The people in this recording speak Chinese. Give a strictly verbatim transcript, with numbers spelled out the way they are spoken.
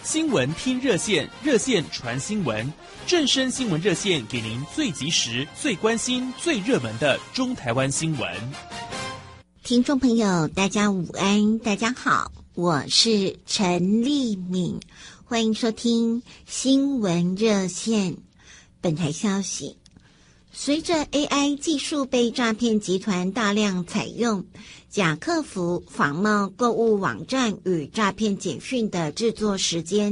新闻听热线，热线传新闻，正声新闻热线给您最及时、最关心、最热门的中台湾新闻。 听众朋友，大家午安，大家好，我是陈丽敏，欢迎收听新闻热线。本台消息，随着 A I 技术被诈骗集团大量采用，假客服仿冒购物网站与诈骗简讯的制作时间